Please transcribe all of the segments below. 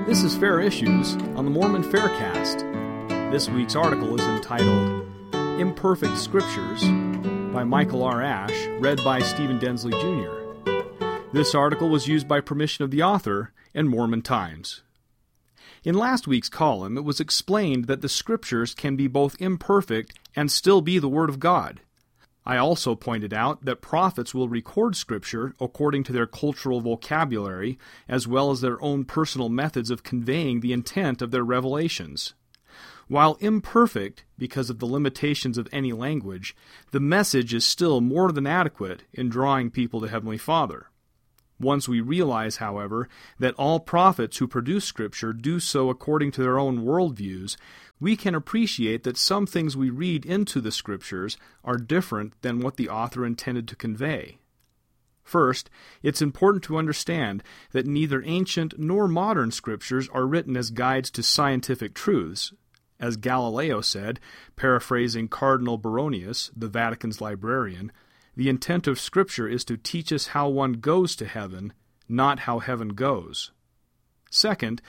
This is Fair Issues on the Mormon Faircast. This week's article is entitled Imperfect Scriptures by Michael R. Ash, read by Stephen Densley Jr. This article was used by permission of the author and Mormon Times. In last week's column, it was explained that the Scriptures can be both imperfect and still be the Word of God. I also pointed out that prophets will record Scripture according to their cultural vocabulary, as well as their own personal methods of conveying the intent of their revelations. While imperfect, because of the limitations of any language, the message is still more than adequate in drawing people to Heavenly Father. Once we realize, however, that all prophets who produce Scripture do so according to their own worldviews, we can appreciate that some things we read into the Scriptures are different than what the author intended to convey. First, it's important to understand that neither ancient nor modern Scriptures are written as guides to scientific truths. As Galileo said, paraphrasing Cardinal Baronius, the Vatican's librarian, the intent of Scripture is to teach us how one goes to heaven, not how heaven goes. Second,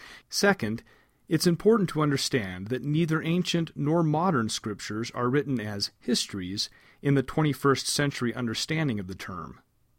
it's important to understand that neither ancient nor modern Scriptures are written as histories in the 21st century understanding of the term.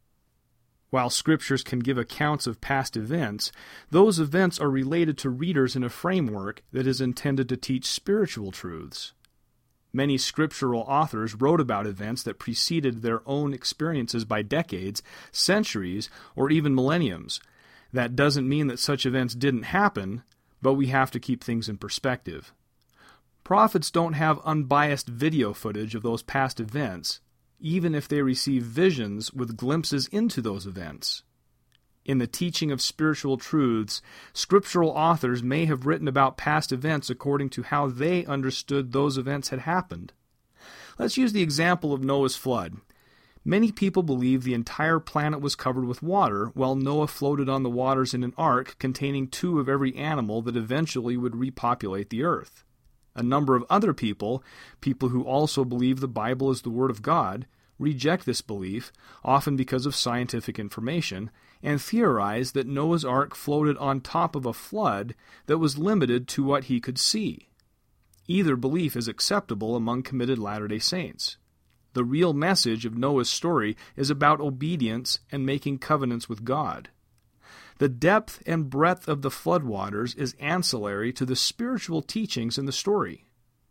While Scriptures can give accounts of past events, those events are related to readers in a framework that is intended to teach spiritual truths. Many scriptural authors wrote about events that preceded their own experiences by decades, centuries, or even millenniums. That doesn't mean that such events didn't happen, but we have to keep things in perspective. Prophets don't have unbiased video footage of those past events, even if they receive visions with glimpses into those events. In the teaching of spiritual truths, scriptural authors may have written about past events according to how they understood those events had happened. Let's use the example of Noah's flood. Many people believe the entire planet was covered with water, while Noah floated on the waters in an ark containing 2 of every animal that eventually would repopulate the earth. A number of other people who also believe the Bible is the Word of God, reject this belief, often because of scientific information, and theorize that Noah's Ark floated on top of a flood that was limited to what he could see. Either belief is acceptable among committed Latter-day Saints. The real message of Noah's story is about obedience and making covenants with God. The depth and breadth of the floodwaters is ancillary to the spiritual teachings in the story.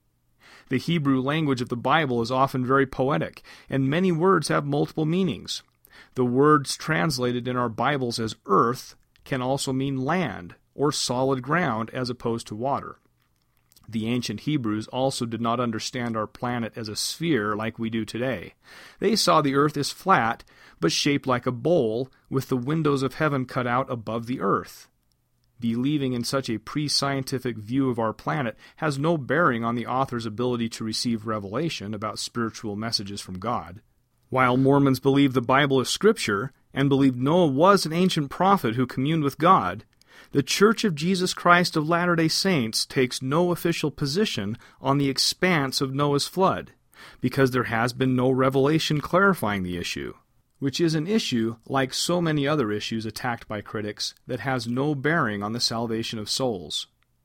The Hebrew language of the Bible is often very poetic, and many words have multiple meanings. The words translated in our Bibles as earth can also mean land or solid ground as opposed to water. The ancient Hebrews also did not understand our planet as a sphere like we do today. They saw the earth as flat, but shaped like a bowl, with the windows of heaven cut out above the earth. Believing in such a pre-scientific view of our planet has no bearing on the author's ability to receive revelation about spiritual messages from God. While Mormons believe the Bible is Scripture, and believe Noah was an ancient prophet who communed with God, the Church of Jesus Christ of Latter-day Saints takes no official position on the expanse of Noah's flood, because there has been no revelation clarifying the issue, which is an issue, like so many other issues attacked by critics, that has no bearing on the salvation of souls.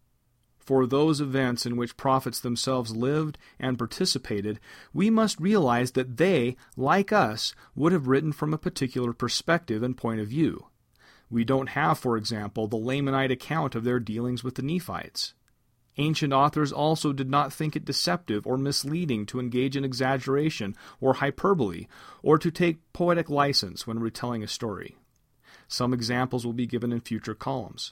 For those events in which prophets themselves lived and participated, we must realize that they, like us, would have written from a particular perspective and point of view. We don't have, for example, the Lamanite account of their dealings with the Nephites. Ancient authors also did not think it deceptive or misleading to engage in exaggeration or hyperbole, or to take poetic license when retelling a story. Some examples will be given in future columns.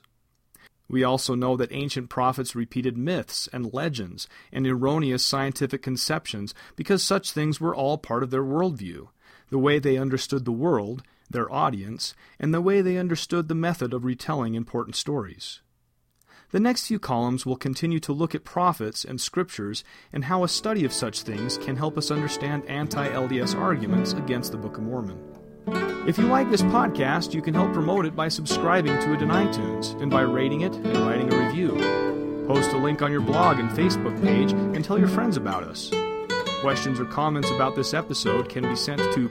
We also know that ancient prophets repeated myths and legends and erroneous scientific conceptions because such things were all part of their worldview, the way they understood the world, their audience, and the way they understood the method of retelling important stories. The next few columns will continue to look at prophets and scriptures and how a study of such things can help us understand anti-LDS arguments against the Book of Mormon. If you like this podcast, you can help promote it by subscribing to it in iTunes and by rating it and writing a review. Post a link on your blog and Facebook page and tell your friends about us. Questions or comments about this episode can be sent to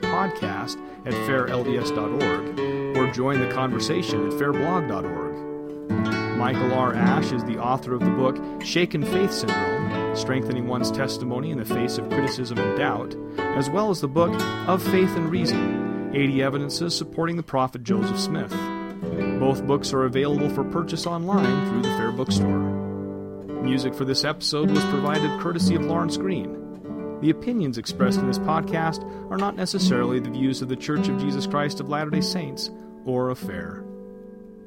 podcast@fairlds.org or join the conversation at fairblog.org. Michael R. Ash is the author of the book Shaken Faith Syndrome, Strengthening One's Testimony in the Face of Criticism and Doubt, as well as the book Of Faith and Reason, 80 Evidences Supporting the Prophet Joseph Smith. Both books are available for purchase online through the Fair Bookstore. Music for this episode was provided courtesy of Lawrence Green. The opinions expressed in this podcast are not necessarily the views of The Church of Jesus Christ of Latter-day Saints or of Fair.